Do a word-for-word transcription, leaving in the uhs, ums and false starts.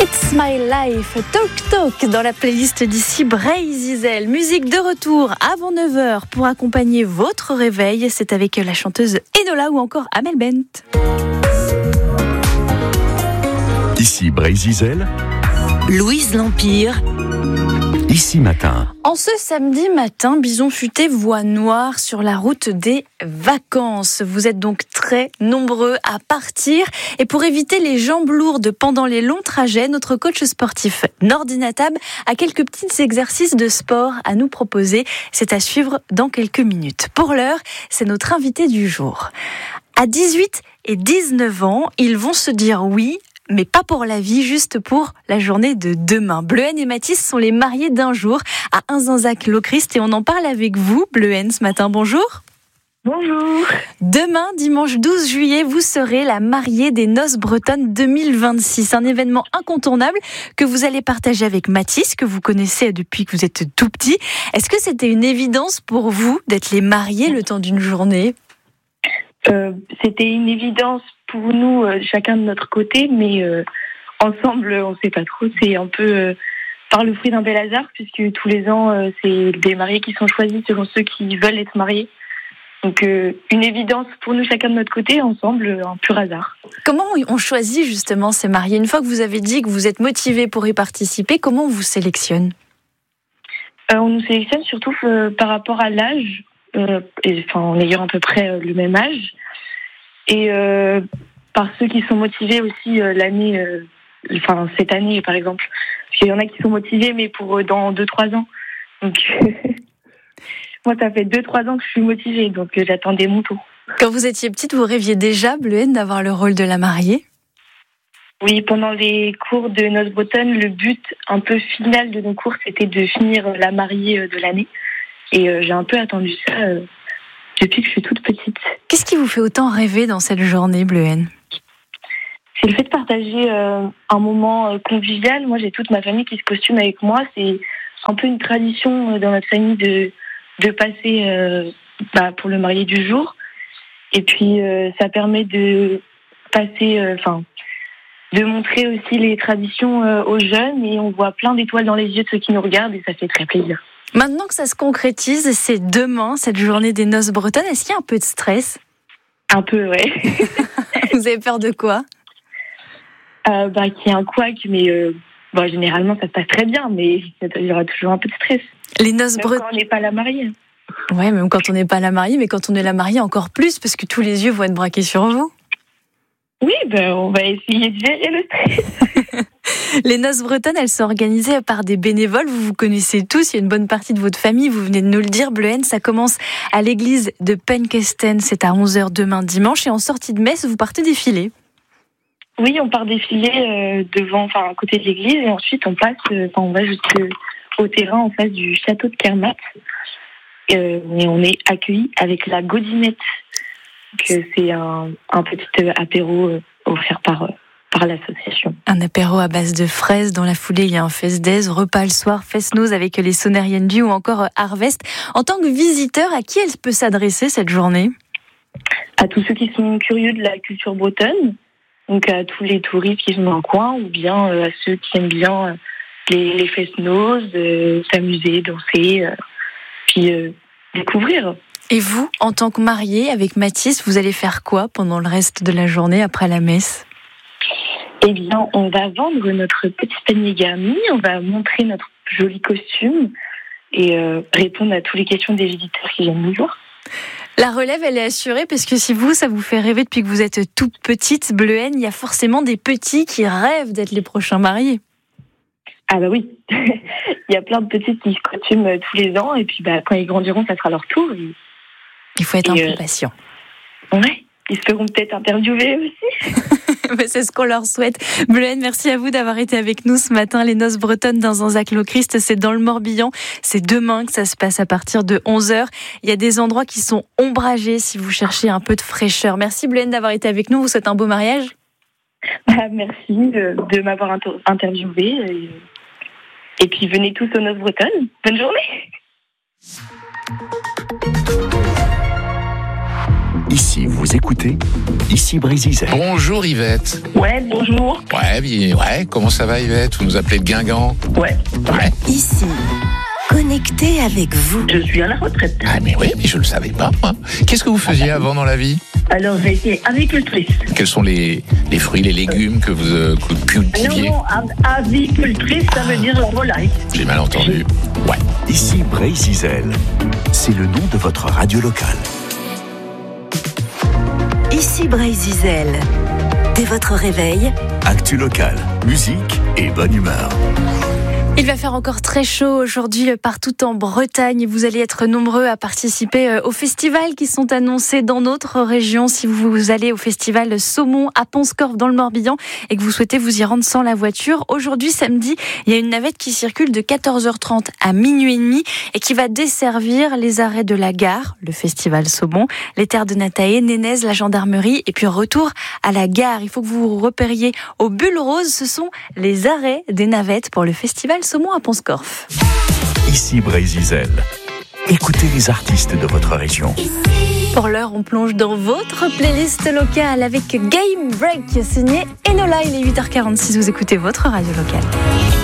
It's My Life, Talk Talk dans la playlist d'ici Bray Zizel. Musique de retour avant neuf heures pour accompagner votre réveil. C'est avec la chanteuse Enola ou encore Amel Bent. Ici Bray Zizel, Louise L'Empire. Ici Matin. En ce samedi matin, Bison Futé voit noir sur la route des vacances. Vous êtes donc très nombreux à partir. Et pour éviter les jambes lourdes pendant les longs trajets, notre coach sportif Nordina Tab a quelques petits exercices de sport à nous proposer. C'est à suivre dans quelques minutes. Pour l'heure, c'est notre invité du jour. À dix-huit et dix-neuf ans, ils vont se dire oui, mais pas pour la vie, juste pour la journée de demain. Bleuhen et Mathis sont les mariés d'un jour à Inzenzac-Lochrist et on en parle avec vous, Bleuhen, ce matin. Bonjour. Bonjour. Demain, dimanche douze juillet, vous serez la mariée des Noces Bretonnes deux mille vingt-six. Un événement incontournable que vous allez partager avec Mathis, que vous connaissez depuis que vous êtes tout petit. Est-ce que c'était une évidence pour vous d'être les mariés le temps d'une journée ? Euh, c'était une évidence pour nous, euh, chacun de notre côté, mais euh, ensemble, on ne sait pas trop. C'est un peu euh, par le fruit d'un bel hasard, puisque tous les ans, euh, c'est des mariés qui sont choisis selon ceux qui veulent être mariés. Donc, euh, une évidence pour nous, chacun de notre côté, ensemble, un pur hasard. Comment on choisit justement ces mariés ? Une fois que vous avez dit que vous êtes motivé pour y participer, comment on vous sélectionne ? euh, On nous sélectionne surtout euh, par rapport à l'âge. Euh, et, enfin, en ayant à peu près euh, le même âge, et euh, par ceux qui sont motivés aussi euh, l'année, euh, enfin cette année par exemple, parce qu'il y en a qui sont motivés mais pour euh, dans deux trois ans. Donc moi ça fait deux trois ans que je suis motivée, donc euh, j'attendais mon tour. Quand vous étiez petite, vous rêviez déjà, Bleuhen, d'avoir le rôle de la mariée ? Oui, pendant les cours de Noces Bretonnes, le but un peu final de nos cours, c'était de finir la mariée de l'année. Et euh, j'ai un peu attendu ça euh, depuis que je suis toute petite. Qu'est-ce qui vous fait autant rêver dans cette journée, Bleuhen ? C'est le fait de partager euh, un moment euh, convivial. Moi, j'ai toute ma famille qui se costume avec moi. C'est un peu une tradition euh, dans notre famille de, de passer euh, bah, pour le marié du jour. Et puis, euh, ça permet de passer, enfin, euh, de montrer aussi les traditions euh, aux jeunes. Et on voit plein d'étoiles dans les yeux de ceux qui nous regardent et ça fait très plaisir. Maintenant que ça se concrétise, c'est demain, cette journée des Noces Bretonnes. Est-ce qu'il y a un peu de stress ? Un peu, ouais. Vous avez peur de quoi ? euh, bah, Qu'il y ait un couac, mais euh, bon, généralement ça se passe très bien, mais il y aura toujours un peu de stress. Les Noces Bretonnes. Bretonnes. Quand on n'est pas la mariée. Ouais, même quand on n'est pas la mariée, mais quand on est la mariée encore plus, parce que tous les yeux vont être braqués sur vous. Oui, ben, on va essayer de gérer le stress. Les Noces Bretonnes, elles sont organisées par des bénévoles. Vous vous connaissez tous, il y a une bonne partie de votre famille. Vous venez de nous le dire, Bleuhen. Ça commence à l'église de Penkesten. C'est à onze heures demain dimanche. Et en sortie de messe, vous partez défiler. Oui, on part défiler euh, devant, enfin, à côté de l'église. Et ensuite, on passe, euh, enfin, on va jusqu'au terrain en face du château de Kermat. Euh, et on est accueillis avec la godinette. Donc, c'est un, un petit euh, apéro euh, offert par... Euh, par l'association. Un apéro à base de fraises. Dans la foulée, il y a un fest-daise, repas le soir, fest-noz avec les Sonériennes du ou encore Harvest. En tant que visiteur, à qui elle peut s'adresser cette journée ? À tous ceux qui sont curieux de la culture bretonne, donc à tous les touristes qui sont dans le coin, ou bien à ceux qui aiment bien les, les fest-noz, euh, s'amuser, danser, euh, puis euh, découvrir. Et vous, en tant que mariée avec Mathis, vous allez faire quoi pendant le reste de la journée après la messe ? Eh bien, on va vendre notre petit panier garni, on va montrer notre joli costume et euh, répondre à toutes les questions des visiteurs qui viennent nous voir. La relève, elle est assurée parce que si vous, ça vous fait rêver depuis que vous êtes toute petite, Bleuhen, il y a forcément des petits qui rêvent d'être les prochains mariés. Ah bah oui, il y a plein de petits qui se costument tous les ans et puis bah, quand ils grandiront, ça sera leur tour. Et... Il faut être et un euh... peu patient. Ouais, ils se feront peut-être interviewer aussi. Mais c'est ce qu'on leur souhaite. Bleuhen, merci à vous d'avoir été avec nous ce matin. Les Noces Bretonnes d'Inzenzac-Lochrist, c'est dans le Morbihan. C'est demain que ça se passe à partir de onze heures. Il y a des endroits qui sont ombragés si vous cherchez un peu de fraîcheur. Merci Bleuhen d'avoir été avec nous. On vous souhaite un beau mariage. Ah, merci de, de m'avoir inter- interviewé. Et, et puis venez tous aux Noces Bretonnes. Bonne journée. Ici, vous écoutez, ici Brésil. Bonjour Yvette. Ouais, bonjour. Ouais, bien, ouais, comment ça va Yvette? Vous nous appelez de Guingamp? Ouais, Ouais. Ici, connecté avec vous. je suis à la retraite. Ah mais oui, mais je le savais pas, moi. Qu'est-ce que vous faisiez avant dans la vie? Alors, j'ai été avicultrice. Quels sont les, les fruits, les légumes que vous euh, que vous cultiviez? Non, non, av- avicultrice, ça veut dire la volaille. J'ai mal entendu. Ouais. Ici Brésil. C'est le nom de votre radio locale. Ici Brésil. Dès votre réveil, Actu locale, musique et bonne humeur. Il va faire encore très chaud aujourd'hui partout en Bretagne. Vous allez être nombreux à participer aux festivals qui sont annoncés dans notre région. Si vous allez au festival Saumon à Pont-Scorff dans le Morbihan et que vous souhaitez vous y rendre sans la voiture, aujourd'hui samedi, il y a une navette qui circule de quatorze heures trente à minuit et demi et qui va desservir les arrêts de la gare, le festival Saumon, les terres de Nataé, Nénez, la gendarmerie et puis retour à la gare. Il faut que vous vous repériez aux bulles roses. Ce sont les arrêts des navettes pour le festival Saumon à Pont-Scorff. Ici Brésil. Écoutez les artistes de votre région. Pour l'heure, on plonge dans votre playlist locale avec Game Break signé Enola. Il est huit heures quarante-six, vous écoutez votre radio locale.